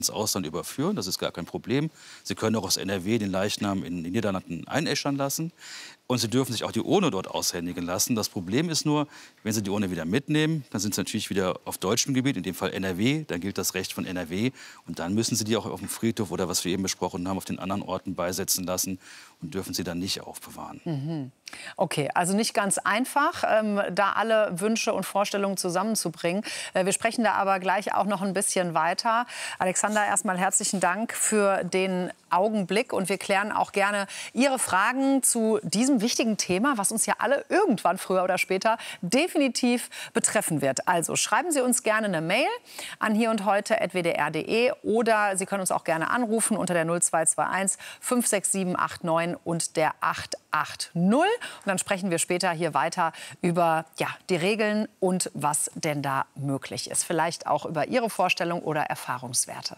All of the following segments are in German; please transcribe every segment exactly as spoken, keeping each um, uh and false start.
ins Ausland überführen, das ist gar kein Problem. Sie können auch aus N R W den Leichnam in den Niederlanden einäschern lassen. Und Sie dürfen sich auch die Urne dort aushändigen lassen. Das Problem ist nur, wenn Sie die Urne wieder mitnehmen, dann sind Sie natürlich wieder auf deutschem Gebiet, in dem Fall N R W. Dann gilt das Recht von N R W. Und dann müssen Sie die auch auf dem Friedhof oder, was wir eben besprochen haben, auf den anderen Orten beisetzen lassen und dürfen sie dann nicht aufbewahren. Mhm. Okay, also nicht ganz einfach, ähm, da alle Wünsche und Vorstellungen zusammenzubringen. Äh, wir sprechen da aber gleich auch noch ein bisschen weiter. Alexander, erstmal herzlichen Dank für den Augenblick. Und wir klären auch gerne Ihre Fragen zu diesem wichtigen Thema, was uns ja alle irgendwann früher oder später definitiv betreffen wird. Also schreiben Sie uns gerne eine Mail an hier und heute at w d r punkt d e oder Sie können uns auch gerne anrufen unter der null zwei zwei eins fünf sechs sieben acht neun und der acht acht null. Und dann sprechen wir später hier weiter über ja, die Regeln und was denn da möglich ist. Vielleicht auch über Ihre Vorstellung oder Erfahrungswerte.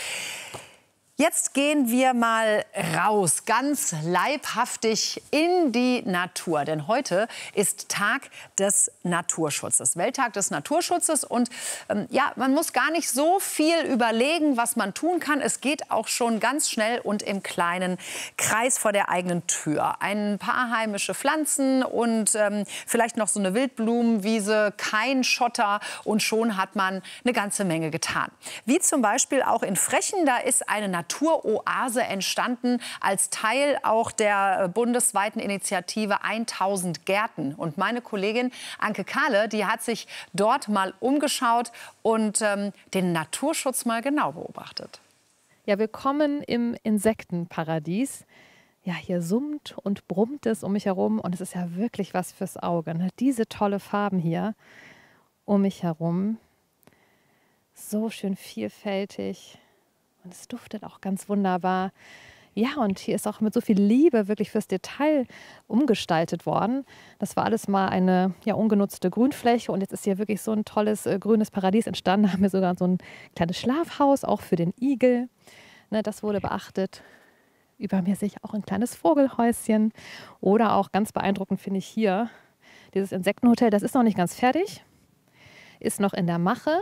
Jetzt gehen wir mal raus, ganz leibhaftig in die Natur. Denn heute ist Tag des Naturschutzes, Welttag des Naturschutzes. Und ähm, ja, man muss gar nicht so viel überlegen, was man tun kann. Es geht auch schon ganz schnell und im kleinen Kreis vor der eigenen Tür. Ein paar heimische Pflanzen und ähm, vielleicht noch so eine Wildblumenwiese, kein Schotter. Und schon hat man eine ganze Menge getan. Wie zum Beispiel auch in Frechen, da ist eine Naturoase entstanden als Teil auch der bundesweiten Initiative tausend Gärten. Und meine Kollegin Anke Kahle, die hat sich dort mal umgeschaut und ähm, den Naturschutz mal genau beobachtet. Ja, willkommen im Insektenparadies. Ja, hier summt und brummt es um mich herum und es ist ja wirklich was fürs Auge. Ne? Diese tolle Farben hier um mich herum, so schön vielfältig. Und es duftet auch ganz wunderbar. Ja, und hier ist auch mit so viel Liebe wirklich fürs Detail umgestaltet worden. Das war alles mal eine ja, ungenutzte Grünfläche. Und jetzt ist hier wirklich so ein tolles äh, grünes Paradies entstanden. Da haben wir sogar so ein kleines Schlafhaus, auch für den Igel. Ne, das wurde beachtet. Über mir sehe ich auch ein kleines Vogelhäuschen. Oder auch ganz beeindruckend finde ich hier dieses Insektenhotel. Das ist noch nicht ganz fertig, ist noch in der Mache.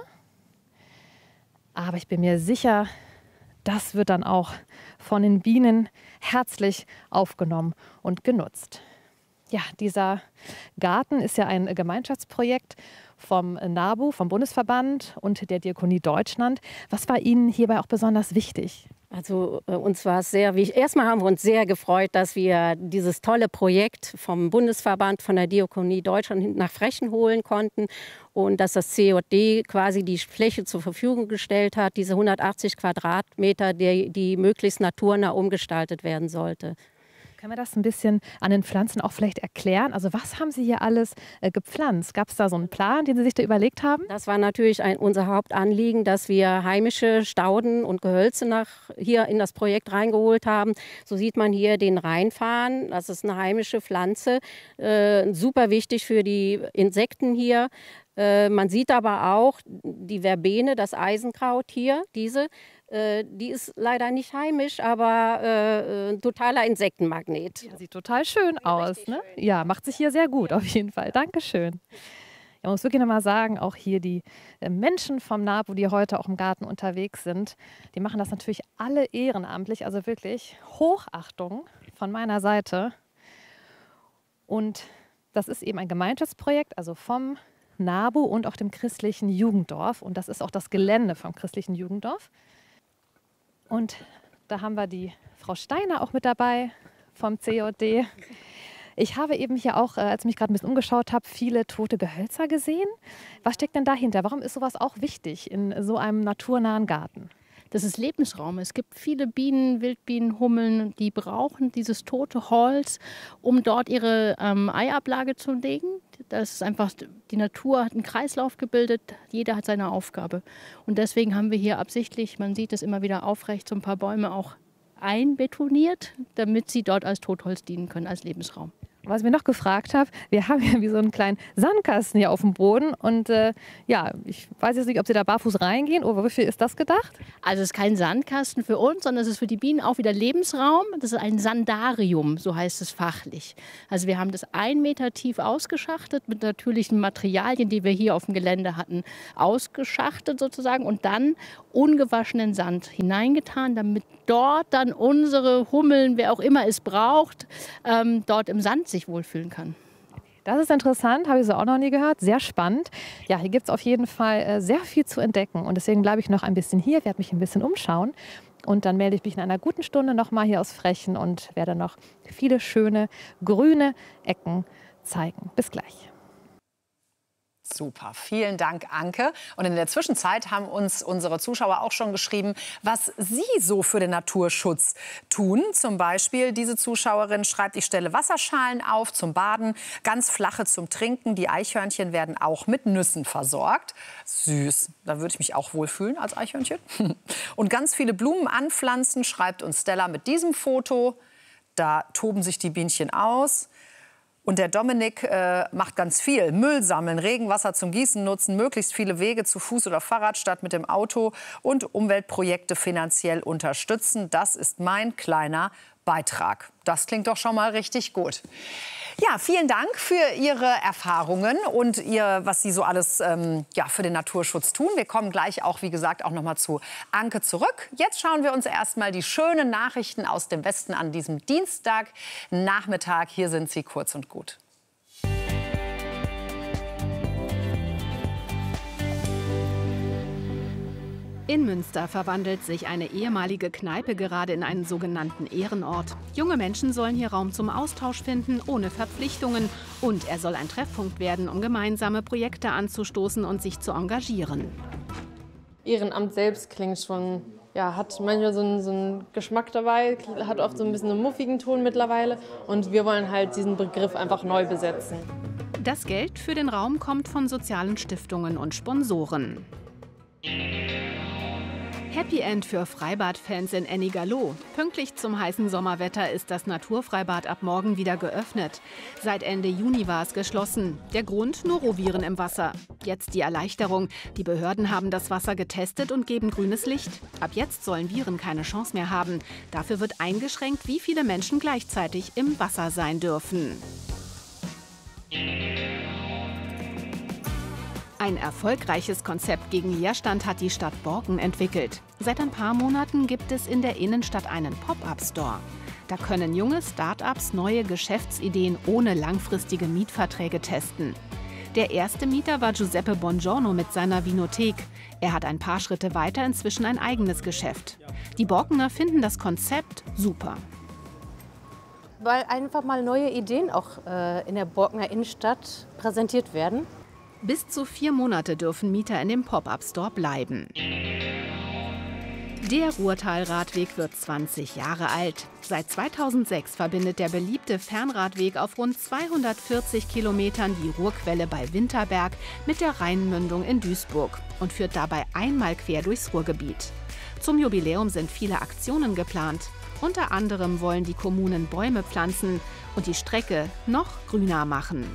Aber ich bin mir sicher, das wird dann auch von den Bienen herzlich aufgenommen und genutzt. Ja, dieser Garten ist ja ein Gemeinschaftsprojekt vom NABU, vom Bundesverband und der Diakonie Deutschland. Was war Ihnen hierbei auch besonders wichtig? Also äh, uns war es sehr wichtig. Erstmal haben wir uns sehr gefreut, dass wir dieses tolle Projekt vom Bundesverband, von der Diakonie Deutschland nach Frechen holen konnten und dass das C J D quasi die Fläche zur Verfügung gestellt hat, diese hundertachtzig Quadratmeter, die, die möglichst naturnah umgestaltet werden sollte. Können wir das ein bisschen an den Pflanzen auch vielleicht erklären? Also was haben Sie hier alles äh, gepflanzt? Gab es da so einen Plan, den Sie sich da überlegt haben? Das war natürlich ein, unser Hauptanliegen, dass wir heimische Stauden und Gehölze nach hier in das Projekt reingeholt haben. So sieht man hier den Rheinfarn. Das ist eine heimische Pflanze, äh, super wichtig für die Insekten hier. Äh, man sieht aber auch die Verbene, das Eisenkraut hier, diese. Die ist leider nicht heimisch, aber äh, ein totaler Insektenmagnet. Ja, sieht total schön aus. Ne? Schön. Ja, macht sich hier sehr gut auf jeden Fall. Dankeschön. Ich muss wirklich noch mal sagen, auch hier die äh, Menschen vom NABU, die heute auch im Garten unterwegs sind, die machen das natürlich alle ehrenamtlich. Also wirklich Hochachtung von meiner Seite. Und das ist eben ein Gemeinschaftsprojekt, also vom NABU und auch dem christlichen Jugenddorf. Und das ist auch das Gelände vom christlichen Jugenddorf. Und da haben wir die Frau Steiner auch mit dabei vom C J D. Ich habe eben hier auch, als ich mich gerade ein bisschen umgeschaut habe, viele tote Gehölzer gesehen. Was steckt denn dahinter? Warum ist sowas auch wichtig in so einem naturnahen Garten? Das ist Lebensraum. Es gibt viele Bienen, Wildbienen, Hummeln, die brauchen dieses tote Holz, um dort ihre ähm, Eiablage zu legen. Das ist einfach, die Natur hat einen Kreislauf gebildet, jeder hat seine Aufgabe. Und deswegen haben wir hier absichtlich, man sieht es immer wieder aufrecht, so ein paar Bäume auch einbetoniert, damit sie dort als Totholz dienen können, als Lebensraum. Was ich mir noch gefragt habe, wir haben ja wie so einen kleinen Sandkasten hier auf dem Boden. Und äh, ja, ich weiß jetzt nicht, ob Sie da barfuß reingehen. Oder wofür ist das gedacht? Also es ist kein Sandkasten für uns, sondern es ist für die Bienen auch wieder Lebensraum. Das ist ein Sandarium, so heißt es fachlich. Also wir haben das ein Meter tief ausgeschachtet mit natürlichen Materialien, die wir hier auf dem Gelände hatten, ausgeschachtet sozusagen und dann ungewaschenen Sand hineingetan, damit dort dann unsere Hummeln, wer auch immer es braucht, ähm, dort im Sand sich wohlfühlen kann. Das ist interessant, habe ich so auch noch nie gehört. Sehr spannend. Ja, hier gibt es auf jeden Fall äh, sehr viel zu entdecken. Und deswegen bleibe ich noch ein bisschen hier, werde mich ein bisschen umschauen. Und dann melde ich mich in einer guten Stunde noch mal hier aus Frechen und werde noch viele schöne grüne Ecken zeigen. Bis gleich. Super, vielen Dank, Anke. Und in der Zwischenzeit haben uns unsere Zuschauer auch schon geschrieben, was sie so für den Naturschutz tun. Zum Beispiel diese Zuschauerin schreibt, ich stelle Wasserschalen auf zum Baden, ganz flache zum Trinken. Die Eichhörnchen werden auch mit Nüssen versorgt. Süß, da würde ich mich auch wohlfühlen als Eichhörnchen. Und ganz viele Blumen anpflanzen, schreibt uns Stella mit diesem Foto. Da toben sich die Bienchen aus. Und der Dominik äh, macht ganz viel. Müll sammeln, Regenwasser zum Gießen nutzen, möglichst viele Wege zu Fuß oder Fahrrad statt mit dem Auto und Umweltprojekte finanziell unterstützen. Das ist mein kleiner Beitrag. Das klingt doch schon mal richtig gut. Ja, vielen Dank für Ihre Erfahrungen und ihr, was Sie so alles ähm, ja, für den Naturschutz tun. Wir kommen gleich auch, wie gesagt, auch noch mal zu Anke zurück. Jetzt schauen wir uns erst mal die schönen Nachrichten aus dem Westen an diesem Dienstagnachmittag. Hier sind sie kurz und gut. In Münster verwandelt sich eine ehemalige Kneipe gerade in einen sogenannten Ehrenort. Junge Menschen sollen hier Raum zum Austausch finden, ohne Verpflichtungen. Und er soll ein Treffpunkt werden, um gemeinsame Projekte anzustoßen und sich zu engagieren. Ehrenamt selbst klingt schon, ja, hat manchmal so einen, so einen Geschmack dabei, hat oft so ein bisschen einen muffigen Ton mittlerweile. Und wir wollen halt diesen Begriff einfach neu besetzen. Das Geld für den Raum kommt von sozialen Stiftungen und Sponsoren. Happy End für Freibadfans in Ennigerloh. Pünktlich zum heißen Sommerwetter ist das Naturfreibad ab morgen wieder geöffnet. Seit Ende Juni war es geschlossen. Der Grund: Noroviren im Wasser. Jetzt die Erleichterung. Die Behörden haben das Wasser getestet und geben grünes Licht. Ab jetzt sollen Viren keine Chance mehr haben. Dafür wird eingeschränkt, wie viele Menschen gleichzeitig im Wasser sein dürfen. Ein erfolgreiches Konzept gegen Leerstand hat die Stadt Borken entwickelt. Seit ein paar Monaten gibt es in der Innenstadt einen Pop-up-Store. Da können junge Start-ups neue Geschäftsideen ohne langfristige Mietverträge testen. Der erste Mieter war Giuseppe Bongiorno mit seiner Vinothek. Er hat ein paar Schritte weiter inzwischen ein eigenes Geschäft. Die Borkener finden das Konzept super. Weil einfach mal neue Ideen auch äh, in der Borkener Innenstadt präsentiert werden. Bis zu vier Monate dürfen Mieter in dem Pop-up-Store bleiben. Der Ruhrtal-Radweg wird zwanzig Jahre alt. Seit zweitausendsechs verbindet der beliebte Fernradweg auf rund zweihundertvierzig Kilometern die Ruhrquelle bei Winterberg mit der Rheinmündung in Duisburg und führt dabei einmal quer durchs Ruhrgebiet. Zum Jubiläum sind viele Aktionen geplant. Unter anderem wollen die Kommunen Bäume pflanzen und die Strecke noch grüner machen.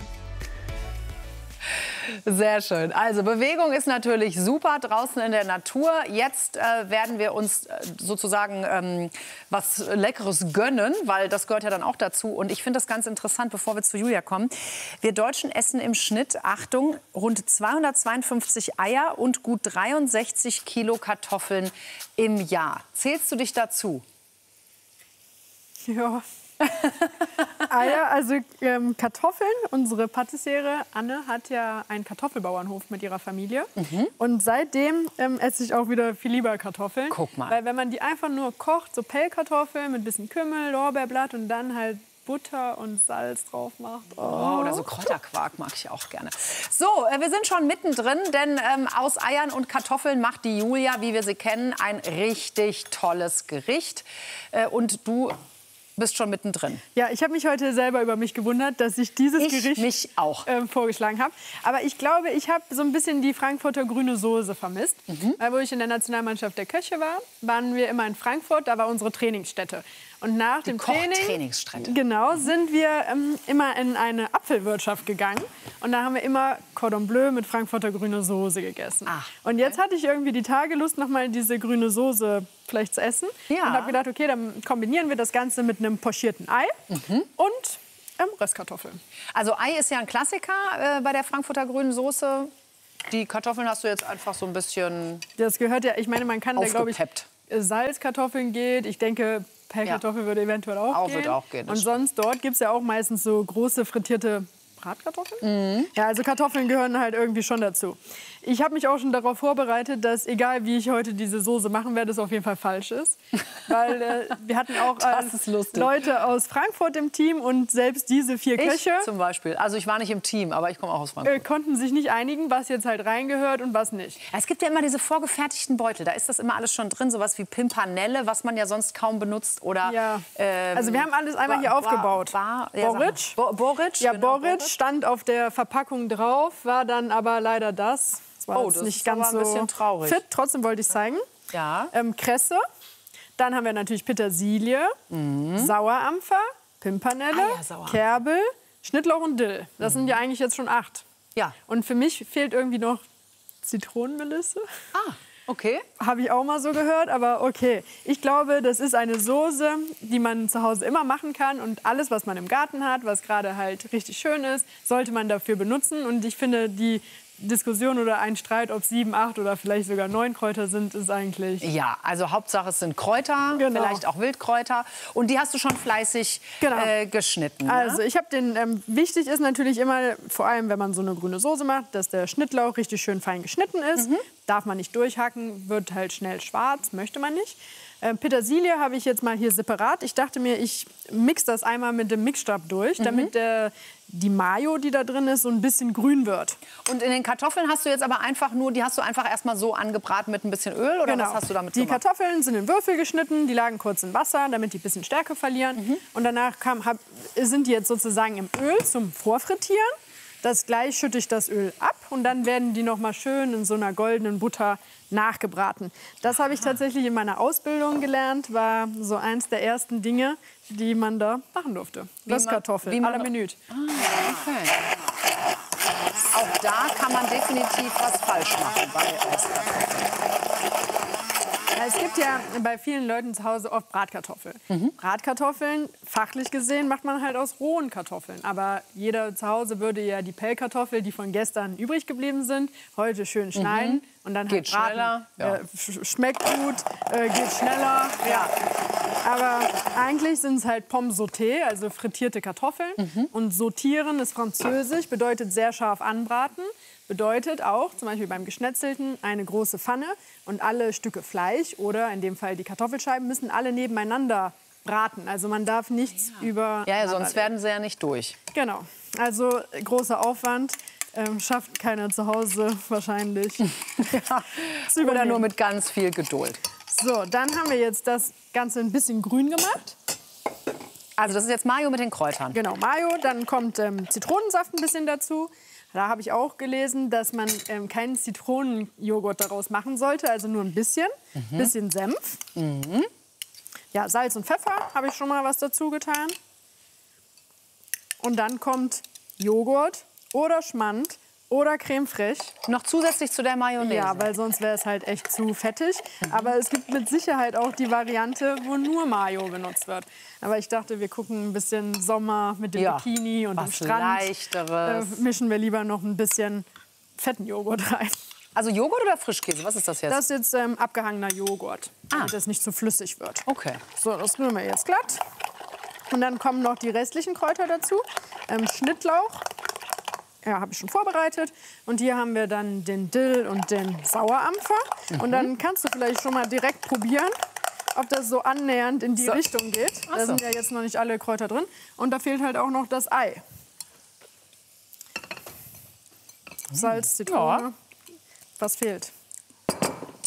Sehr schön. Also Bewegung ist natürlich super draußen in der Natur. Jetzt äh, werden wir uns äh, sozusagen ähm, was Leckeres gönnen, weil das gehört ja dann auch dazu. Und ich finde das ganz interessant, bevor wir zu Julia kommen. Wir Deutschen essen im Schnitt, Achtung, rund zweihundertzweiundfünfzig Eier und gut dreiundsechzig Kilo Kartoffeln im Jahr. Zählst du dich dazu? Ja. Eier, also ähm, Kartoffeln. Unsere Patissiere Anne hat ja einen Kartoffelbauernhof mit ihrer Familie. Mhm. Und seitdem ähm, esse ich auch wieder viel lieber Kartoffeln. Guck mal. Weil wenn man die einfach nur kocht, so Pellkartoffeln mit ein bisschen Kümmel, Lorbeerblatt und dann halt Butter und Salz drauf macht. Oh. Oh, oder so Kräuterquark mag ich auch gerne. So, äh, wir sind schon mittendrin, denn ähm, aus Eiern und Kartoffeln macht die Julia, wie wir sie kennen, ein richtig tolles Gericht. Äh, und du Bist schon mittendrin. Ja, ich habe mich heute selber über mich gewundert, dass ich dieses Ich Gericht mich auch. Äh, vorgeschlagen habe. Aber ich glaube, ich habe so ein bisschen die Frankfurter grüne Soße vermisst. Mhm. Weil, wo ich in der Nationalmannschaft der Köche war, waren wir immer in Frankfurt. Da war unsere Trainingsstätte. Und nach Die dem Training Kochtrainingsstätte. genau, sind wir ähm, immer in eine Apfelwirtschaft gegangen. Und da haben wir immer Cordon Bleu mit Frankfurter grüne Soße gegessen. Ach, und jetzt hatte ich irgendwie die Tage Lust, noch mal diese grüne Soße vielleicht zu essen. Ja. Und habe gedacht, okay, dann kombinieren wir das Ganze mit einem pochierten Ei Mhm. und ähm, Röstkartoffeln. Also Ei ist ja ein Klassiker äh, bei der Frankfurter grünen Soße. Die Kartoffeln hast du jetzt einfach so ein bisschen Das gehört ja, ich meine, man kann da, glaube ich, aufgepeppt. Salzkartoffeln geht. Ich denke, Pellkartoffel Ja. würde eventuell auch, Auch gehen. wird auch gehen, das Und sonst dort gibt es ja auch meistens so große frittierte Bratkartoffeln. Mhm. Ja, also Kartoffeln gehören halt irgendwie schon dazu. Ich habe mich auch schon darauf vorbereitet, dass egal wie ich heute diese Soße machen werde, es auf jeden Fall falsch ist. Weil äh, wir hatten auch äh, Das ist lustig. Leute aus Frankfurt im Team und selbst diese vier Ich Köche zum Beispiel. Also ich war nicht im Team, aber ich komme auch aus Frankfurt. äh, konnten sich nicht einigen, was jetzt halt reingehört und was nicht. Es gibt ja immer diese vorgefertigten Beutel. Da ist das immer alles schon drin. Sowas wie Pimpanelle, was man ja sonst kaum benutzt. Oder, Ja. ähm, Also wir haben alles einmal hier Ba- aufgebaut. Ba- ja, sag mal. Boric. Bo Boric. Ja, genau, Boric stand auf der Verpackung drauf, war dann aber leider das. Das war Oh, jetzt das nicht ist ganz aber ein so bisschen traurig. fit. Trotzdem wollte ich es zeigen. Ja. Ähm, Kresse. Dann haben wir natürlich Petersilie, Sauerampfer, Pimpernelle, Mhm. Ah ja, Sauerampfer. Kerbel, Schnittlauch und Dill. Das sind ja eigentlich jetzt schon acht. Ja. Und für mich fehlt irgendwie noch Zitronenmelisse. Ah, okay. Habe ich auch mal so gehört, aber okay. Ich glaube, das ist eine Soße, die man zu Hause immer machen kann. Und alles, was man im Garten hat, was gerade halt richtig schön ist, sollte man dafür benutzen. Und ich finde, die Diskussion oder ein Streit, ob sieben, acht oder vielleicht sogar neun Kräuter sind, ist eigentlich... Ja, also Hauptsache es sind Kräuter, Genau. vielleicht auch Wildkräuter. Und die hast du schon fleißig Genau. äh, geschnitten. Ne? Also ich habe den, ähm, wichtig ist natürlich immer, vor allem wenn man so eine grüne Soße macht, dass der Schnittlauch richtig schön fein geschnitten ist. Darf man nicht durchhacken, wird halt schnell schwarz, möchte man nicht. Ähm, Petersilie habe ich jetzt mal hier separat. Ich dachte mir, ich mix das einmal mit dem Mixstab durch, damit der, die Mayo, die da drin ist, so ein bisschen grün wird. Und in den Kartoffeln hast du jetzt aber einfach nur, die hast du einfach erstmal so angebraten mit ein bisschen Öl oder was hast du damit Die gemacht? Kartoffeln sind in Würfel geschnitten, die lagen kurz in Wasser, damit die ein bisschen Stärke verlieren. Und danach kam, hab, sind die jetzt sozusagen im Öl zum Vorfrittieren. Das gleich schütte ich das Öl ab und dann werden die noch mal schön in so einer goldenen Butter nachgebraten. Das habe ich tatsächlich in meiner Ausbildung gelernt, war so eins der ersten Dinge, die man da machen durfte. Röstkartoffeln, wie man- à la minute. Okay. Auch da kann man definitiv was falsch machen bei Röstkartoffeln. Ja, es gibt ja bei vielen Leuten zu Hause oft Bratkartoffeln. Bratkartoffeln, fachlich gesehen, macht man halt aus rohen Kartoffeln. Aber jeder zu Hause würde ja die Pellkartoffel, die von gestern übrig geblieben sind, heute schön schneiden und dann Geht halt braten. schneller, ja. Äh, sch- schmeckt gut, äh, geht schneller. Ja. Aber eigentlich sind es halt Pommes sauté, also frittierte Kartoffeln. Und sautieren ist französisch, bedeutet sehr scharf anbraten. Bedeutet auch, zum Beispiel beim Geschnetzelten, eine große Pfanne und alle Stücke Fleisch oder in dem Fall die Kartoffelscheiben müssen alle nebeneinander braten. Also man darf nichts über... Ja, ja, sonst werden sie ja nicht durch. Genau. Also großer Aufwand. Ähm, schafft keiner zu Hause wahrscheinlich. Ja. zu Oder übernehmen. nur mit ganz viel Geduld. So, dann haben wir jetzt das Ganze ein bisschen grün gemacht. Also das ist jetzt Mayo mit den Kräutern. Genau, Mayo. Dann kommt ähm, Zitronensaft ein bisschen dazu. Da habe ich auch gelesen, dass man ähm, keinen Zitronenjoghurt daraus machen sollte, also nur ein bisschen. Mhm. Bisschen Senf. Mhm. Ja, Salz und Pfeffer habe ich schon mal was dazu getan. Und dann kommt Joghurt oder Schmand oder Creme fraiche. Noch zusätzlich zu der Mayonnaise. Ja, weil sonst wäre es halt echt zu fettig. Aber es gibt mit Sicherheit auch die Variante, wo nur Mayo benutzt wird. Aber ich dachte, wir gucken ein bisschen Sommer mit dem Ja, Bikini und dem was Strand. Leichteres. Äh, mischen wir lieber noch ein bisschen fetten Joghurt rein. Also Joghurt oder Frischkäse? Was ist das jetzt? Das ist jetzt ähm, abgehangener Joghurt, damit Ah. es nicht zu flüssig wird. Okay. So, das rühren wir jetzt glatt. Und dann kommen noch die restlichen Kräuter dazu. Ähm, Schnittlauch. Ja, habe ich schon vorbereitet. Und hier haben wir dann den Dill und den Sauerampfer. Mhm. Und dann kannst du vielleicht schon mal direkt probieren, ob das so annähernd in die So. Richtung geht. Ach Da so. sind ja jetzt noch nicht alle Kräuter drin. Und da fehlt halt auch noch das Ei. Salz, Zitrone. Ja. Was fehlt?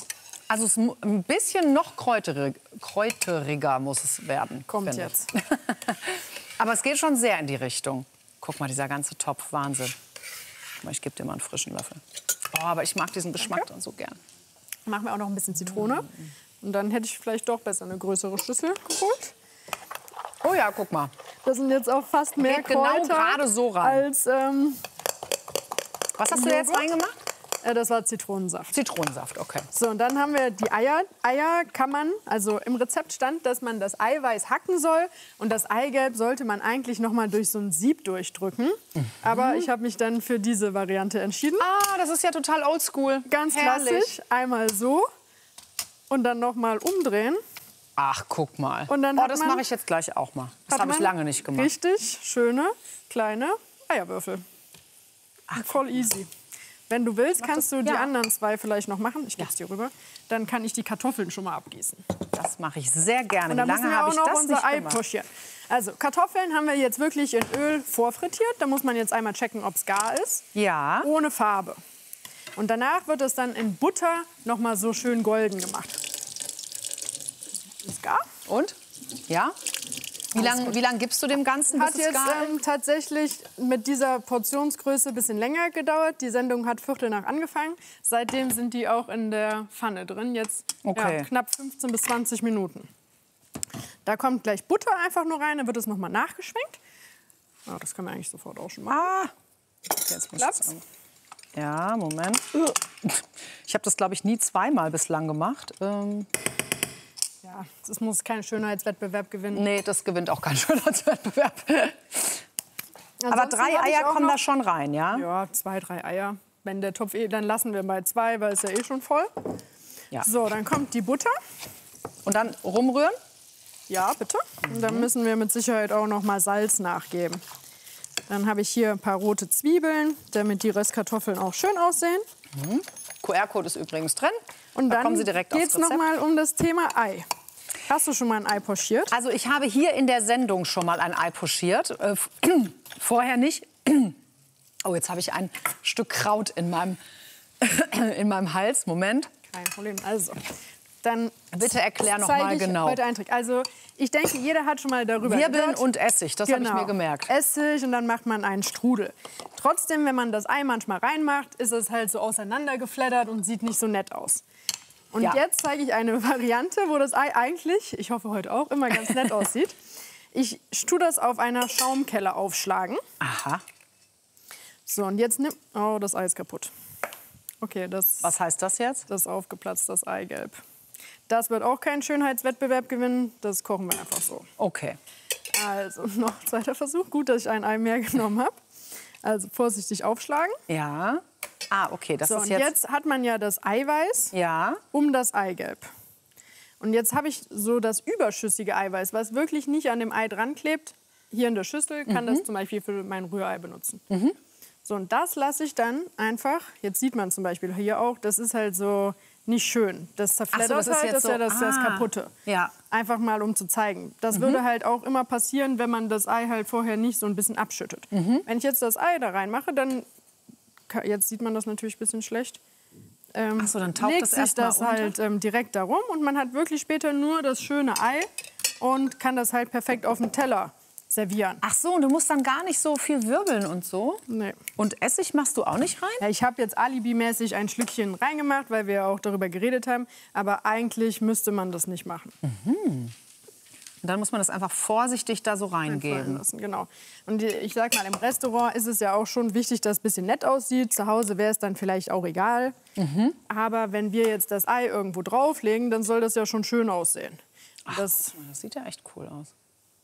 Also es mu- ein bisschen noch kräuterig, kräuteriger muss es werden. Kommt finde ich. jetzt. Aber es geht schon sehr in die Richtung. Guck mal, dieser ganze Topf, Wahnsinn. Ich gebe dir mal einen frischen Löffel. Oh, aber ich mag diesen Geschmack dann so gern. Machen wir auch noch ein bisschen Zitrone. Und dann hätte ich vielleicht doch besser eine größere Schüssel geholt. Oh ja, guck mal. Das sind jetzt auch fast mehr Geht genau Kräuter gerade so rein. als ähm, Was hast du jetzt reingemacht? Äh, das war Zitronensaft. Zitronensaft, okay. So, und dann haben wir die Eier. Eier kann man, also im Rezept stand, dass man das Eiweiß hacken soll. Und das Eigelb sollte man eigentlich noch mal durch so ein Sieb durchdrücken. Mhm. Aber ich habe mich dann für diese Variante entschieden. Ah, das ist ja total oldschool. Ganz Herrlich. klassisch. Einmal so und dann noch mal umdrehen. Ach, guck mal. Und dann oh, hat das man- mache ich jetzt gleich auch mal. Das Hat habe ich man lange nicht gemacht. Richtig schöne kleine Eierwürfel. Ach, voll easy. Wenn du willst, kannst du die ja. anderen zwei vielleicht noch machen. Ich gebe es dir rüber. Dann kann ich die Kartoffeln schon mal abgießen. Das mache ich sehr gerne. Und Wie dann lange müssen wir habe auch ich noch das unser nicht Ei gemacht? pochieren. Also Kartoffeln haben wir jetzt wirklich in Öl vorfrittiert. Da muss man jetzt einmal checken, ob es gar ist. Ja. Ohne Farbe. Und danach wird es dann in Butter noch mal so schön golden gemacht. Ist gar? Und? Ja? Wie lange wie lang gibst du dem Ganzen, bis Hat es jetzt gar ähm, tatsächlich mit dieser Portionsgröße ein bisschen länger gedauert. Die Sendung hat Viertel nach angefangen. Seitdem sind die auch in der Pfanne drin. Jetzt Okay. ja, knapp fünfzehn bis zwanzig Minuten. Da kommt gleich Butter einfach nur rein. Dann wird es noch mal nachgeschwenkt. Oh, das können wir eigentlich sofort auch schon machen. Ah. Okay, jetzt muss Klappt's? ich sagen. Ja, Moment. Ich habe das, glaube ich, nie zweimal bislang gemacht. Ähm, Ja, es muss keinen Schönheitswettbewerb gewinnen. nee, das gewinnt auch kein Schönheitswettbewerb. Aber Ansonsten drei hab ich Eier auch kommen noch- da schon rein, ja? Ja, zwei, drei Eier. Wenn der Topf eh, dann lassen wir bei zwei, weil es ja eh schon voll. Ja. So, dann kommt die Butter. Und dann rumrühren? Ja, bitte. Und dann müssen wir mit Sicherheit auch noch mal Salz nachgeben. Dann habe ich hier ein paar rote Zwiebeln, damit die Röstkartoffeln auch schön aussehen. Q R-Code ist übrigens drin. Und Da dann kommen Sie direkt geht aufs es noch Rezept. mal um das Thema Ei. Hast du schon mal ein Ei pochiert? Also ich habe hier in der Sendung schon mal ein Ei pochiert. Äh, vorher nicht. Oh, jetzt habe ich ein Stück Kraut in meinem, in meinem Hals. Moment. Kein Problem. Also, dann Bitte erklär noch zeige mal ich genau. heute einen Trick. Also, ich denke, jeder hat schon mal darüber Wirbeln gehört. und Essig, das habe ich Genau. mir gemerkt. Essig und dann macht man einen Strudel. Trotzdem, wenn man das Ei manchmal reinmacht, ist es halt so auseinandergeflattert und sieht nicht so nett aus. Und Ja. jetzt zeige ich eine Variante, wo das Ei eigentlich, ich hoffe heute auch, immer ganz nett aussieht. Ich tue das auf einer Schaumkelle aufschlagen. Aha. So, und jetzt nimm... Oh, das Ei ist kaputt. Okay, das, Was heißt das jetzt? das ist aufgeplatzt, das Eigelb. Das wird auch keinen Schönheitswettbewerb gewinnen. Das kochen wir einfach so. Okay. Also, noch zweiter Versuch. Gut, dass ich ein Ei mehr genommen habe. Also vorsichtig aufschlagen. Ja. Ah, okay, das So, ist und jetzt... jetzt hat man ja das Eiweiß Ja. um das Eigelb. Und jetzt habe ich so das überschüssige Eiweiß, was wirklich nicht an dem Ei dran klebt. Hier in der Schüssel kann Mhm. das zum Beispiel für mein Rührei benutzen. So, und das lasse ich dann einfach, jetzt sieht man zum Beispiel hier auch, das ist halt so nicht schön. Das zerfleddert das ist halt, jetzt das ist ja so- das, das ah. Kaputte. Ja. Einfach mal, um zu zeigen. Das Mhm. würde halt auch immer passieren, wenn man das Ei halt vorher nicht so ein bisschen abschüttet. Mhm. Wenn ich jetzt das Ei da reinmache, dann, ka- jetzt sieht man das natürlich ein bisschen schlecht, ähm, Ach so, dann taucht legt das sich erst mal das unter? halt ähm, direkt darum und man hat wirklich später nur das schöne Ei und kann das halt perfekt auf dem Teller servieren. Ach so, und du musst dann gar nicht so viel wirbeln und so? Nee. Und Essig machst du auch nicht rein? Ja, ich habe jetzt alibimäßig ein Schlückchen reingemacht, weil wir ja auch darüber geredet haben. Aber eigentlich müsste man das nicht machen. Und dann muss man das einfach vorsichtig da so Fallen reingeben. lassen, genau. Und die- ich sag mal, im Restaurant ist es ja auch schon wichtig, dass es ein bisschen nett aussieht. Zu Hause wäre es dann vielleicht auch egal. Aber wenn wir jetzt das Ei irgendwo drauflegen, dann soll das ja schon schön aussehen. Und das, Das sieht ja echt cool aus.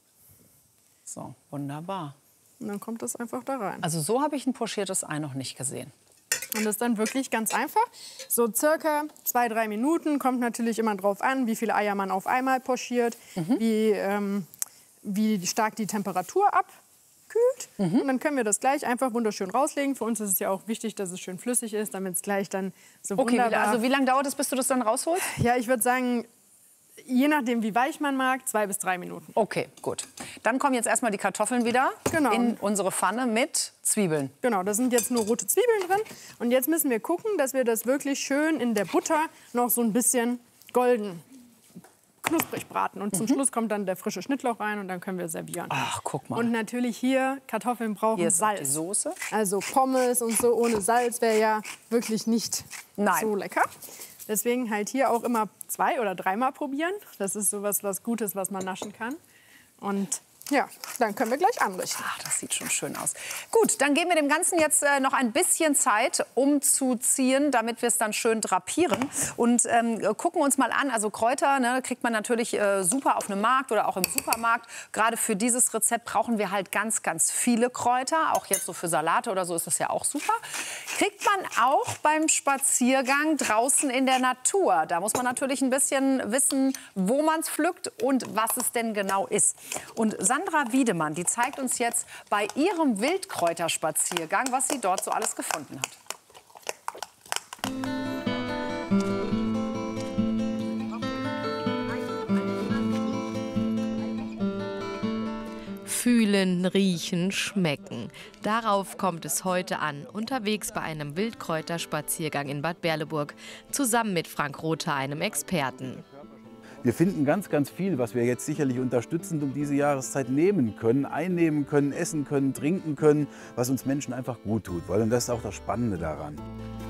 So, wunderbar. und dann kommt das einfach da rein. Also so habe ich ein pochiertes Ei noch nicht gesehen. Und das ist dann wirklich ganz einfach. So circa zwei, drei Minuten. Kommt natürlich immer drauf an, wie viele Eier man auf einmal pochiert, wie, ähm, wie stark die Temperatur abkühlt. Und dann können wir das gleich einfach wunderschön rauslegen. Für uns ist es ja auch wichtig, dass es schön flüssig ist, damit es gleich dann so Okay, wie, wunderbar... also wie lange dauert es, bis du das dann rausholst? ja, ich würde sagen, je nachdem, wie weich man mag, zwei bis drei Minuten. Okay, gut. Dann kommen jetzt erstmal die Kartoffeln wieder Genau. in unsere Pfanne mit Zwiebeln. Genau, da sind jetzt nur rote Zwiebeln drin. Und jetzt müssen wir gucken, dass wir das wirklich schön in der Butter noch so ein bisschen golden knusprig braten. Und zum Mhm. Schluss kommt dann der frische Schnittlauch rein und dann können wir servieren. Ach, guck mal. Und natürlich hier, Kartoffeln brauchen Hier ist auch Salz. die Soße. Also Pommes und so ohne Salz wäre ja wirklich nicht Nein. so lecker. Deswegen halt hier auch immer zwei- oder dreimal probieren. Das ist sowas was Gutes, was man naschen kann. Und ja, dann können wir gleich anrichten. Ach, das sieht schon schön aus. Gut, dann geben wir dem Ganzen jetzt äh, noch ein bisschen Zeit, umzuziehen, damit wir es dann schön drapieren. Und ähm, gucken uns mal an, also Kräuter, ne, kriegt man natürlich äh, super auf einem Markt oder auch im Supermarkt. Gerade für dieses Rezept brauchen wir halt ganz, ganz viele Kräuter. Auch jetzt so für Salate oder so ist das ja auch super. Kriegt man auch beim Spaziergang draußen in der Natur. Da muss man natürlich ein bisschen wissen, wo man es pflückt und was es denn genau ist. Und Sandra Wiedemann, die zeigt uns jetzt bei ihrem Wildkräuterspaziergang, was sie dort so alles gefunden hat. Fühlen, riechen, schmecken. Darauf kommt es heute an, unterwegs bei einem Wildkräuterspaziergang in Bad Berleburg, zusammen mit Frank Rother, einem Experten. Wir finden ganz, ganz viel, was wir jetzt sicherlich unterstützend um diese Jahreszeit nehmen können, einnehmen können, essen können, trinken können, was uns Menschen einfach gut tut. Und das ist auch das Spannende daran.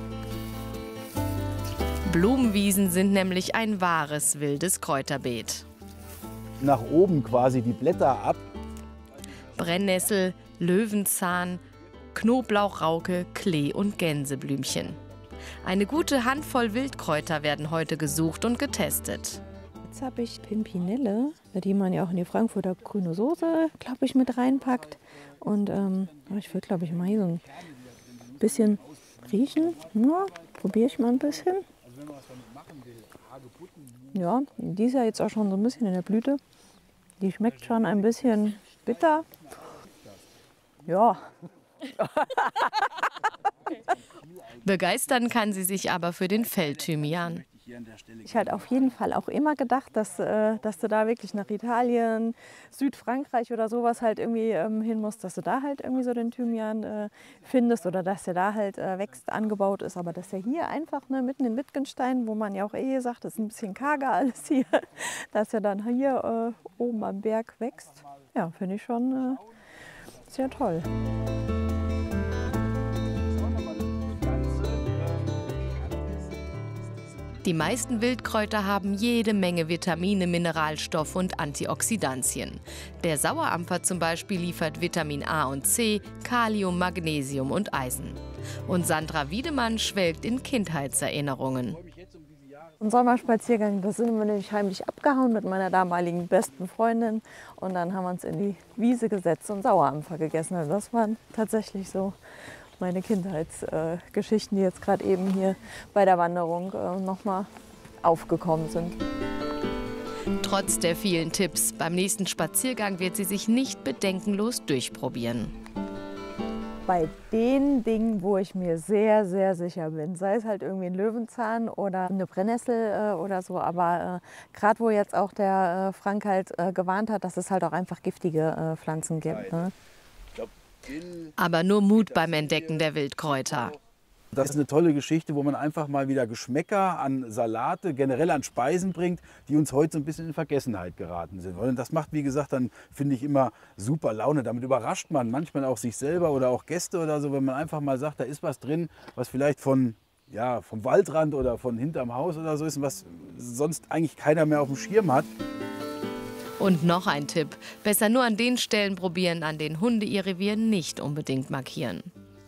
Blumenwiesen sind nämlich ein wahres wildes Kräuterbeet. Nach oben quasi die Blätter ab. Brennnessel, Löwenzahn, Knoblauchrauke, Klee und Gänseblümchen. Eine gute Handvoll Wildkräuter werden heute gesucht und getestet. Jetzt habe ich Pimpinelle, die man ja auch in die Frankfurter grüne Soße, glaube ich, mit reinpackt. Und ähm, ich würde, glaube ich, mal hier so ein bisschen riechen. Ja, probiere ich mal ein bisschen. Ja, die ist ja jetzt auch schon so ein bisschen in der Blüte. Die schmeckt schon ein bisschen bitter. Ja. Begeistern kann sie sich aber für den Feldthymian. Ich hatte auf jeden Fall auch immer gedacht, dass, äh, dass du da wirklich nach Italien, Südfrankreich oder sowas halt irgendwie ähm, hin musst, dass du da halt irgendwie so den Thymian äh, findest oder dass der da halt äh, wächst, angebaut ist. Aber dass der hier einfach ne, mitten in Wittgenstein, wo man ja auch eh sagt, das ist ein bisschen karger alles hier, dass er dann hier äh, oben am Berg wächst, ja, finde ich schon äh, sehr toll. Die meisten Wildkräuter haben jede Menge Vitamine, Mineralstoffe und Antioxidantien. Der Sauerampfer zum Beispiel liefert Vitamin A und C, Kalium, Magnesium und Eisen. Und Sandra Wiedemann schwelgt in Kindheitserinnerungen. Ein Sommerspaziergang, da sind wir nämlich heimlich abgehauen mit meiner damaligen besten Freundin. Und dann haben wir uns in die Wiese gesetzt und Sauerampfer gegessen. Also das waren tatsächlich so meine Kindheitsgeschichten, äh, die jetzt gerade eben hier bei der Wanderung äh, noch mal aufgekommen sind. Trotz der vielen Tipps, beim nächsten Spaziergang wird sie sich nicht bedenkenlos durchprobieren. Bei den Dingen, wo ich mir sehr, sehr sicher bin, sei es halt irgendwie ein Löwenzahn oder eine Brennnessel äh, oder so, aber äh, gerade wo jetzt auch der äh, Frank halt äh, gewarnt hat, dass es halt auch einfach giftige äh, Pflanzen gibt. Ne? Aber nur Mut beim Entdecken der Wildkräuter. Das ist eine tolle Geschichte, wo man einfach mal wieder Geschmäcker an Salate, generell an Speisen bringt, die uns heute so ein bisschen in Vergessenheit geraten sind. Und das macht, wie gesagt, dann finde ich immer super Laune. Damit überrascht man manchmal auch sich selber oder auch Gäste oder so, wenn man einfach mal sagt, da ist was drin, was vielleicht von, ja, vom Waldrand oder von hinterm Haus oder so ist, was sonst eigentlich keiner mehr auf dem Schirm hat. Und noch ein Tipp, besser nur an den Stellen probieren, an denen Hunde ihr Revier nicht unbedingt markieren.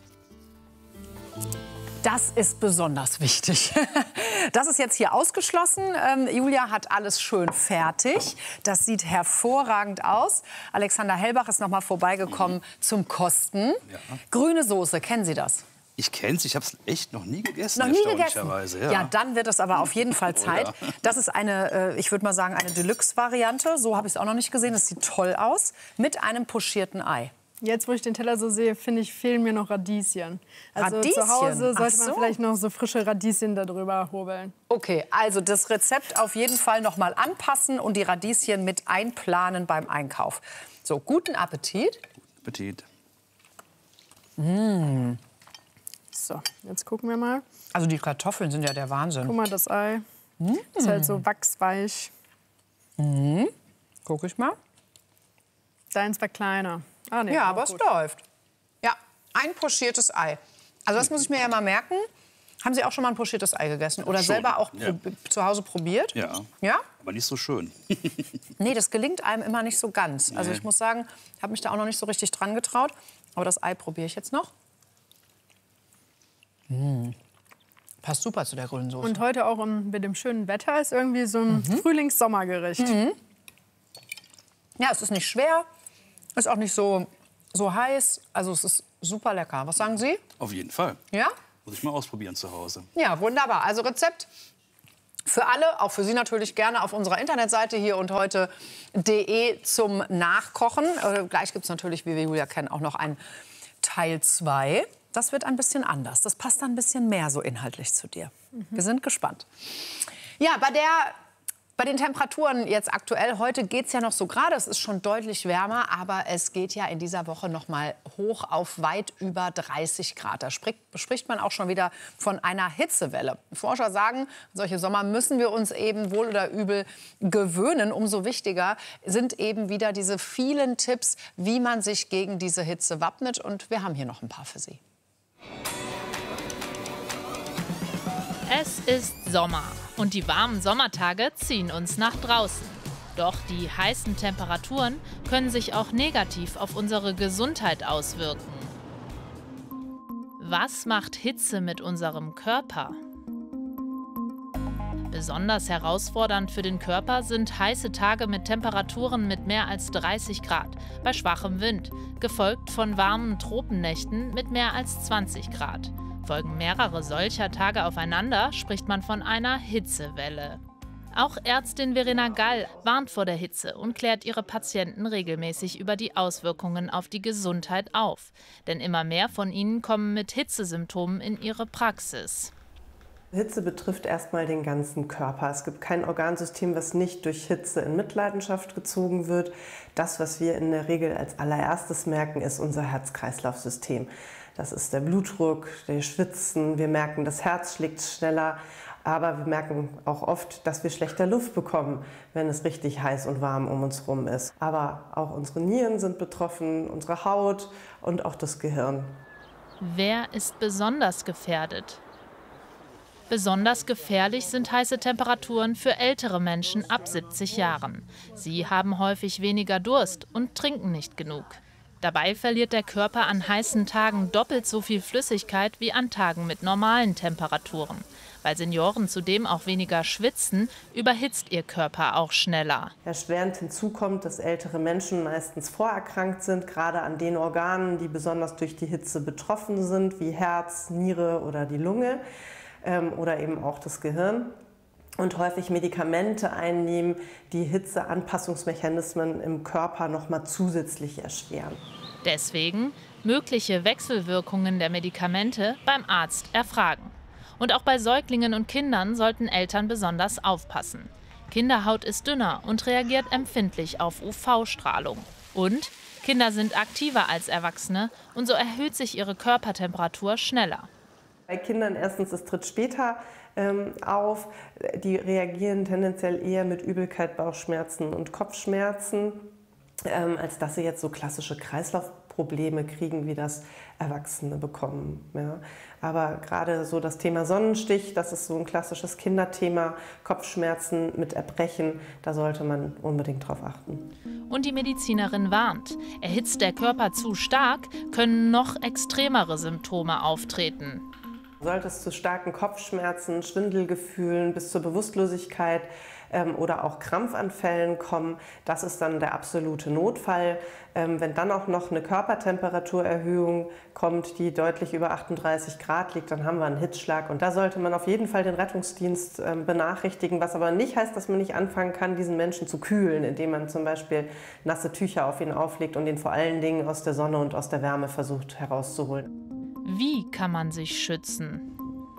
Das ist besonders wichtig. Das ist jetzt hier ausgeschlossen. Ähm, Julia hat alles schön fertig. Das sieht hervorragend aus. Alexander Hellbach ist noch mal vorbeigekommen mhm. zum Kosten. Ja. Grüne Soße, kennen Sie das? Ich kenne es, ich habe es echt noch nie gegessen, noch nie gegessen. Ja. ja, dann wird es aber auf jeden Fall Zeit. Oh, ja. Das ist eine, ich würde mal sagen, eine Deluxe-Variante. So habe ich es auch noch nicht gesehen. Das sieht toll aus. Mit einem pochierten Ei. Jetzt, wo ich den Teller so sehe, finde ich, fehlen mir noch Radieschen. Also Radieschen? Zu Hause sollte so. man vielleicht noch so frische Radieschen darüber hobeln. Okay, also das Rezept auf jeden Fall noch mal anpassen und die Radieschen mit einplanen beim Einkauf. So, guten Appetit. Appetit. Mmh. So, jetzt gucken wir mal. Also die Kartoffeln sind ja der Wahnsinn. Guck mal, das Ei. Mmh. Ist halt so wachsweich. Mhm. Guck ich mal. Deins war kleiner. Ah, nee, ja, auch aber es gut. läuft. Ja, ein pochiertes Ei. Also das muss ich mir ja mal merken. Haben Sie auch schon mal ein pochiertes Ei gegessen? Oder Schon, selber auch ja. prob- zu Hause probiert? Ja, Ja? aber nicht so schön. Nee, das gelingt einem immer nicht so ganz. Also Nee. ich muss sagen, ich habe mich da auch noch nicht so richtig dran getraut. Aber das Ei probiere ich jetzt noch. Mmh. Passt super zu der grünen Soße. Und heute auch um, mit dem schönen Wetter ist irgendwie so ein Mhm. Frühlings-Sommergericht. Mhm. Ja, es ist nicht schwer, ist auch nicht so, so heiß. Also es ist super lecker. Was sagen Sie? Auf jeden Fall. Ja? Muss ich mal ausprobieren zu Hause. Ja, wunderbar. Also Rezept für alle, auch für Sie natürlich gerne auf unserer Internetseite hier und heute punkt de zum Nachkochen. Äh, gleich gibt es natürlich, wie wir Julia kennen, auch noch ein Teil zwei. Das wird ein bisschen anders. Das passt dann ein bisschen mehr so inhaltlich zu dir. Mhm. Wir sind gespannt. Ja, bei der... Bei den Temperaturen jetzt aktuell, heute geht es ja noch so gerade, es ist schon deutlich wärmer, aber es geht ja in dieser Woche noch mal hoch auf weit über dreißig Grad. Da spricht, spricht man auch schon wieder von einer Hitzewelle. Forscher sagen, solche Sommer müssen wir uns eben wohl oder übel gewöhnen. Umso wichtiger sind eben wieder diese vielen Tipps, wie man sich gegen diese Hitze wappnet. Und wir haben hier noch ein paar für Sie. Es ist Sommer und die warmen Sommertage ziehen uns nach draußen. Doch die heißen Temperaturen können sich auch negativ auf unsere Gesundheit auswirken. Was macht Hitze mit unserem Körper? Besonders herausfordernd für den Körper sind heiße Tage mit Temperaturen mit mehr als dreißig Grad bei schwachem Wind, gefolgt von warmen Tropennächten mit mehr als zwanzig Grad. Folgen mehrere solcher Tage aufeinander, spricht man von einer Hitzewelle. Auch Ärztin Verena Gall warnt vor der Hitze und klärt ihre Patienten regelmäßig über die Auswirkungen auf die Gesundheit auf. Denn immer mehr von ihnen kommen mit Hitzesymptomen in ihre Praxis. Hitze betrifft erstmal den ganzen Körper. Es gibt kein Organsystem, was nicht durch Hitze in Mitleidenschaft gezogen wird. Das, was wir in der Regel als allererstes merken, ist unser Herz-Kreislauf-System. Das ist der Blutdruck, der Schwitzen, wir merken, das Herz schlägt schneller, aber wir merken auch oft, dass wir schlechter Luft bekommen, wenn es richtig heiß und warm um uns herum ist. Aber auch unsere Nieren sind betroffen, unsere Haut und auch das Gehirn. Wer ist besonders gefährdet? Besonders gefährlich sind heiße Temperaturen für ältere Menschen ab siebzig Jahren. Sie haben häufig weniger Durst und trinken nicht genug. Dabei verliert der Körper an heißen Tagen doppelt so viel Flüssigkeit wie an Tagen mit normalen Temperaturen. Weil Senioren zudem auch weniger schwitzen, überhitzt ihr Körper auch schneller. Erschwerend hinzu kommt, dass ältere Menschen meistens vorerkrankt sind, gerade an den Organen, die besonders durch die Hitze betroffen sind, wie Herz, Niere oder die Lunge ähm, oder eben auch das Gehirn. Und häufig Medikamente einnehmen, die Hitzeanpassungsmechanismen im Körper noch mal zusätzlich erschweren. Deswegen mögliche Wechselwirkungen der Medikamente beim Arzt erfragen. Und auch bei Säuglingen und Kindern sollten Eltern besonders aufpassen. Kinderhaut ist dünner und reagiert empfindlich auf U V-Strahlung. Und Kinder sind aktiver als Erwachsene und so erhöht sich ihre Körpertemperatur schneller. Bei Kindern erstens, es tritt später ähm, auf. Die reagieren tendenziell eher mit Übelkeit, Bauchschmerzen und Kopfschmerzen, ähm, als dass sie jetzt so klassische Kreislaufprobleme kriegen, wie das Erwachsene bekommen. Ja. Aber gerade so das Thema Sonnenstich, das ist so ein klassisches Kinderthema, Kopfschmerzen mit Erbrechen, da sollte man unbedingt drauf achten. Und die Medizinerin warnt, erhitzt der Körper zu stark, können noch extremere Symptome auftreten. Sollte es zu starken Kopfschmerzen, Schwindelgefühlen bis zur Bewusstlosigkeit ähm, oder auch Krampfanfällen kommen, das ist dann der absolute Notfall. Ähm, wenn dann auch noch eine Körpertemperaturerhöhung kommt, die deutlich über achtunddreißig Grad liegt, dann haben wir einen Hitzschlag. Und da sollte man auf jeden Fall den Rettungsdienst ähm, benachrichtigen, was aber nicht heißt, dass man nicht anfangen kann, diesen Menschen zu kühlen, indem man zum Beispiel nasse Tücher auf ihn auflegt und ihn vor allen Dingen aus der Sonne und aus der Wärme versucht herauszuholen. Wie kann man sich schützen?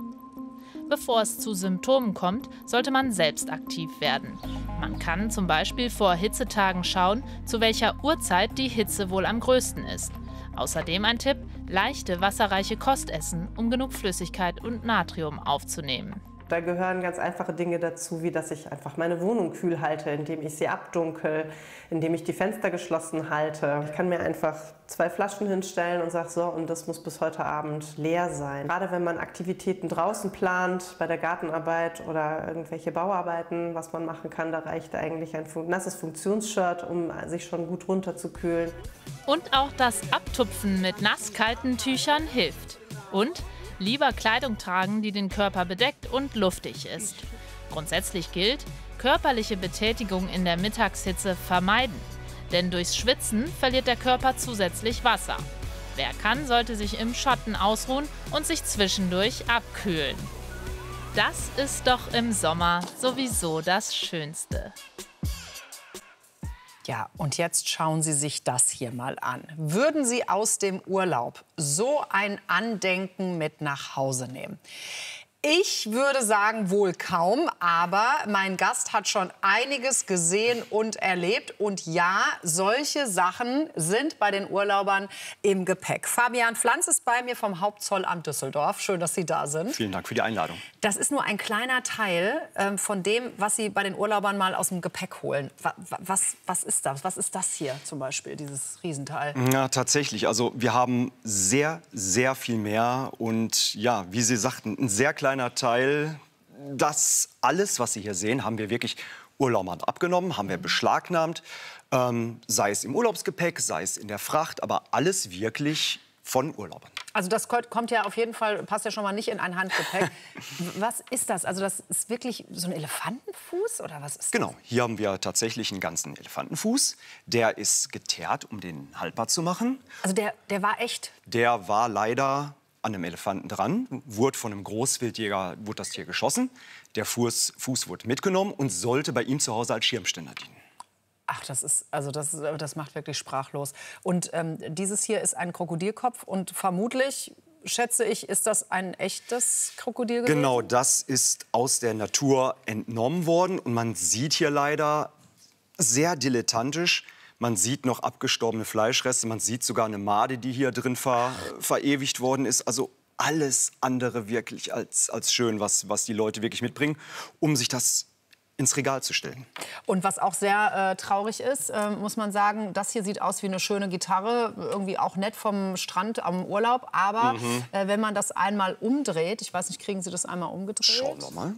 Bevor es zu Symptomen kommt, sollte man selbst aktiv werden. Man kann zum Beispiel vor Hitzetagen schauen, zu welcher Uhrzeit die Hitze wohl am größten ist. Außerdem ein Tipp: leichte, wasserreiche Kost essen, um genug Flüssigkeit und Natrium aufzunehmen. Da gehören ganz einfache Dinge dazu, wie dass ich einfach meine Wohnung kühl halte, indem ich sie abdunkel, indem ich die Fenster geschlossen halte. Ich kann mir einfach zwei Flaschen hinstellen und sage, so, und das muss bis heute Abend leer sein. Gerade wenn man Aktivitäten draußen plant, bei der Gartenarbeit oder irgendwelche Bauarbeiten, was man machen kann, da reicht eigentlich ein nasses Funktionsshirt, um sich schon gut runterzukühlen. Und auch das Abtupfen mit nasskalten Tüchern hilft. Und lieber Kleidung tragen, die den Körper bedeckt und luftig ist. Grundsätzlich gilt, körperliche Betätigung in der Mittagshitze vermeiden. Denn durchs Schwitzen verliert der Körper zusätzlich Wasser. Wer kann, sollte sich im Schatten ausruhen und sich zwischendurch abkühlen. Das ist doch im Sommer sowieso das Schönste. Ja, und jetzt schauen Sie sich das hier mal an. Würden Sie aus dem Urlaub so ein Andenken mit nach Hause nehmen? Ich würde sagen, wohl kaum, aber mein Gast hat schon einiges gesehen und erlebt. Und ja, solche Sachen sind bei den Urlaubern im Gepäck. Fabian Pflanz ist bei mir vom Hauptzollamt Düsseldorf. Schön, dass Sie da sind. Vielen Dank für die Einladung. Das ist nur ein kleiner Teil ähm, von dem, was Sie bei den Urlaubern mal aus dem Gepäck holen. Was, was, was ist das? Was ist das hier zum Beispiel, dieses Riesenteil? Ja, tatsächlich. Also wir haben sehr, sehr viel mehr. Und ja, wie Sie sagten, ein sehr kleiner Teil. Das alles, was Sie hier sehen, haben wir wirklich Urlaubern abgenommen, haben wir beschlagnahmt. Ähm, sei es im Urlaubsgepäck, sei es in der Fracht, aber alles wirklich von Urlaubern. Also das kommt ja auf jeden Fall, passt ja schon mal nicht in ein Handgepäck. Was ist das? Also das ist wirklich so ein Elefantenfuß oder was ist das? Genau, hier haben wir tatsächlich einen ganzen Elefantenfuß. Der ist geteert, um den haltbar zu machen. Also der, der war echt? Der war leider an einem Elefanten dran, wurde von einem Großwildjäger wurde das Tier geschossen. Der Fuß, Fuß wurde mitgenommen und sollte bei ihm zu Hause als Schirmständer dienen. Ach, das ist, also das, das macht wirklich sprachlos. Und ähm, dieses hier ist ein Krokodilkopf und vermutlich, schätze ich, ist das ein echtes Krokodil gewesen? Genau, das ist aus der Natur entnommen worden und man sieht hier leider sehr dilettantisch, man sieht noch abgestorbene Fleischreste, man sieht sogar eine Made, die hier drin ver, verewigt worden ist. Also alles andere wirklich als, als schön, was, was die Leute wirklich mitbringen, um sich das ins Regal zu stellen. Und was auch sehr äh, traurig ist, äh, muss man sagen, das hier sieht aus wie eine schöne Gitarre, irgendwie auch nett vom Strand am Urlaub. Aber Mhm. äh, wenn man das einmal umdreht, ich weiß nicht, kriegen Sie das einmal umgedreht? Schauen wir mal,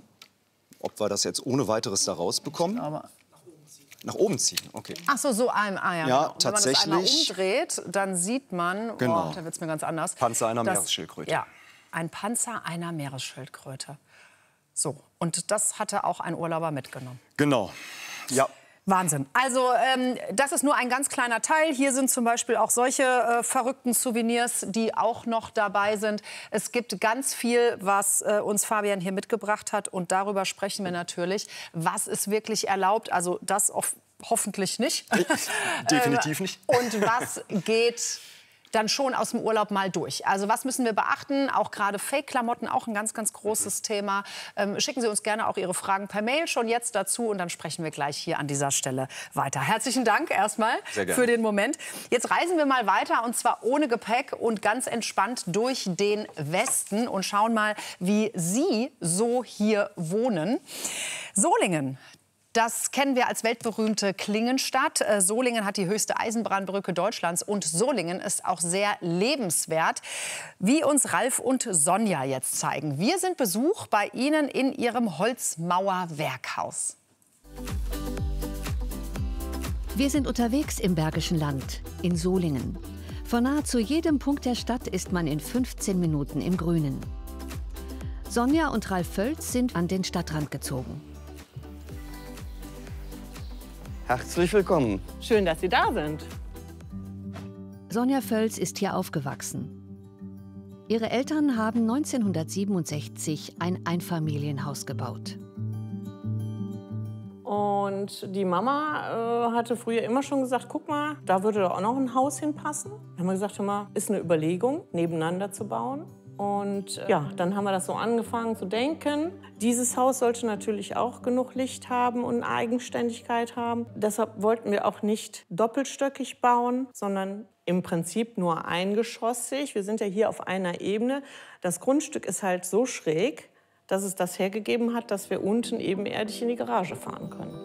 ob wir das jetzt ohne weiteres da rausbekommen. Aber nach oben ziehen, okay. Ach so, so ein, ah, ja, Ja, genau. Und wenn man das einmal tatsächlich. umdreht, dann sieht man, Genau. oh, da wird es mir ganz anders. Panzer einer Das- Meeresschildkröte. Ja, ein Panzer einer Meeresschildkröte. So, und das hatte auch ein Urlauber mitgenommen. Genau, ja. Wahnsinn. Also ähm, das ist nur ein ganz kleiner Teil. Hier sind zum Beispiel auch solche äh, verrückten Souvenirs, die auch noch dabei sind. Es gibt ganz viel, was äh, uns Fabian hier mitgebracht hat. Und darüber sprechen wir natürlich. Was ist wirklich erlaubt? Also das off- hoffentlich nicht. Definitiv nicht. Und was geht dann schon aus dem Urlaub mal durch. Also was müssen wir beachten? Auch gerade Fake-Klamotten, auch ein ganz, ganz großes Thema. Ähm, schicken Sie uns gerne auch Ihre Fragen per Mail schon jetzt dazu und dann sprechen wir gleich hier an dieser Stelle weiter. Herzlichen Dank erstmal Sehr gerne. für den Moment. Jetzt reisen wir mal weiter und zwar ohne Gepäck und ganz entspannt durch den Westen und schauen mal, wie Sie so hier wohnen. Solingen. Das kennen wir als weltberühmte Klingenstadt. Äh, Solingen hat die höchste Eisenbahnbrücke Deutschlands und Solingen ist auch sehr lebenswert, wie uns Ralf und Sonja jetzt zeigen. Wir sind Besuch bei Ihnen in Ihrem Holzmauerwerkhaus. Wir sind unterwegs im Bergischen Land, in Solingen. Von nahezu jedem Punkt der Stadt ist man in fünfzehn Minuten im Grünen. Sonja und Ralf Völz sind an den Stadtrand gezogen. Herzlich willkommen. Schön, dass Sie da sind. Sonja Völz ist hier aufgewachsen. Ihre Eltern haben neunzehnhundertsiebenundsechzig ein Einfamilienhaus gebaut. Und die Mama äh, hatte früher immer schon gesagt, guck mal, da würde doch auch noch ein Haus hinpassen. Dann haben wir gesagt, hör mal, ist eine Überlegung, nebeneinander zu bauen. Und äh, ja, dann haben wir das so angefangen zu denken. Dieses Haus sollte natürlich auch genug Licht haben und Eigenständigkeit haben. Deshalb wollten wir auch nicht doppelstöckig bauen, sondern im Prinzip nur eingeschossig. Wir sind ja hier auf einer Ebene. Das Grundstück ist halt so schräg, dass es das hergegeben hat, dass wir unten ebenerdig in die Garage fahren können.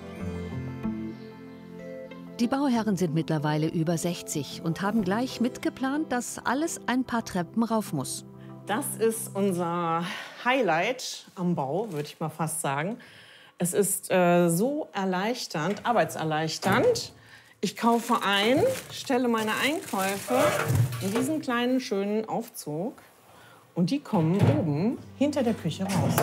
Die Bauherren sind mittlerweile über sechzig und haben gleich mitgeplant, dass alles ein paar Treppen rauf muss. Das ist unser Highlight am Bau, würde ich mal fast sagen. Es ist äh, so erleichternd, arbeitserleichternd. Ich kaufe ein, stelle meine Einkäufe in diesen kleinen, schönen Aufzug. Und die kommen oben hinter der Küche raus.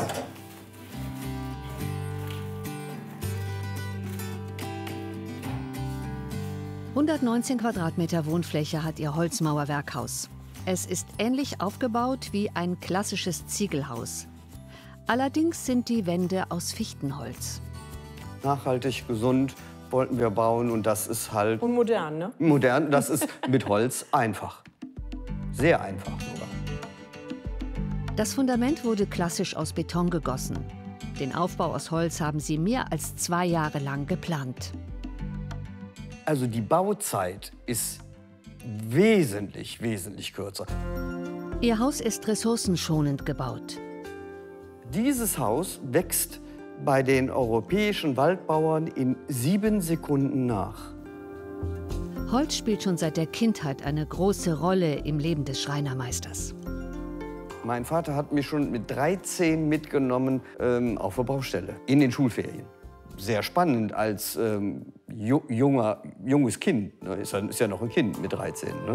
hundertneunzehn Quadratmeter Wohnfläche hat ihr Holzmauerwerkhaus. Es ist ähnlich aufgebaut wie ein klassisches Ziegelhaus. Allerdings sind die Wände aus Fichtenholz. Nachhaltig, gesund wollten wir bauen und das ist halt... Und modern, ne? Modern, das ist mit Holz einfach. Sehr einfach sogar. Das Fundament wurde klassisch aus Beton gegossen. Den Aufbau aus Holz haben sie mehr als zwei Jahre lang geplant. Also die Bauzeit ist wesentlich, wesentlich kürzer. Ihr Haus ist ressourcenschonend gebaut. Dieses Haus wächst bei den europäischen Waldbauern in sieben Sekunden nach. Holz spielt schon seit der Kindheit eine große Rolle im Leben des Schreinermeisters. Mein Vater hat mich schon mit dreizehn mitgenommen ähm, auf der Baustelle, in den Schulferien. Sehr spannend als ähm, ju junger, junges Kind. Ne? Ist, ja, ist ja noch ein Kind mit dreizehn. Ne?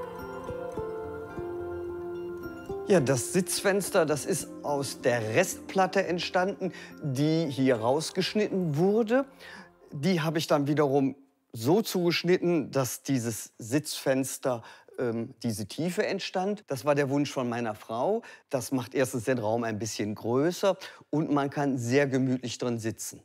Ja, das Sitzfenster, das ist aus der Restplatte entstanden, die hier rausgeschnitten wurde. Die habe ich dann wiederum so zugeschnitten, dass dieses Sitzfenster ähm, diese Tiefe entstand. Das war der Wunsch von meiner Frau. Das macht erstens den Raum ein bisschen größer und man kann sehr gemütlich drin sitzen.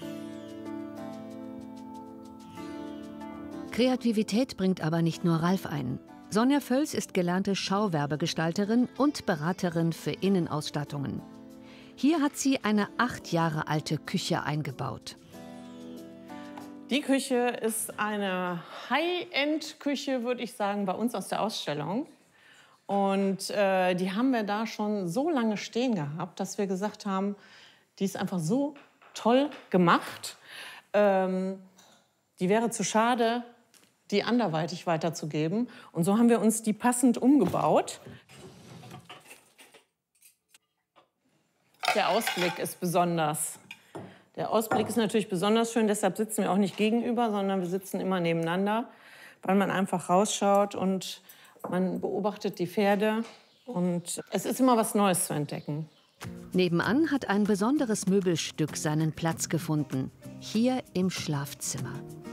Kreativität bringt aber nicht nur Ralf ein. Sonja Völz ist gelernte Schauwerbegestalterin und Beraterin für Innenausstattungen. Hier hat sie eine acht Jahre alte Küche eingebaut. Die Küche ist eine High-End-Küche, würde ich sagen, bei uns aus der Ausstellung. Und äh, die haben wir da schon so lange stehen gehabt, dass wir gesagt haben, die ist einfach so toll gemacht. Ähm, die wäre zu schade, die anderweitig weiterzugeben. Und so haben wir uns die passend umgebaut. Der Ausblick ist besonders. Der Ausblick ist natürlich besonders schön, deshalb sitzen wir auch nicht gegenüber, sondern wir sitzen immer nebeneinander, weil man einfach rausschaut und man beobachtet die Pferde. Und es ist immer was Neues zu entdecken. Nebenan hat ein besonderes Möbelstück seinen Platz gefunden. Hier im Schlafzimmer.